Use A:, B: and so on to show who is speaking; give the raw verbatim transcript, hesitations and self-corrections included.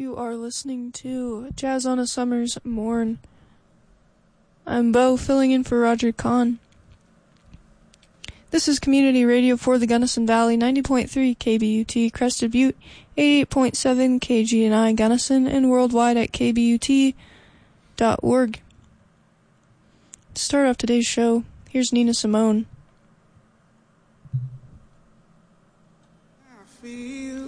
A: You are listening to Jazz on a Summer's Morn. I'm Bo, filling in for Roger Kahn. This is Community Radio for the Gunnison Valley, ninety point three K B U T Crested Butte, eighty-eight point seven K G N I Gunnison, and worldwide at k b u t dot org. To start off today's show, here's Nina Simone.
B: I feel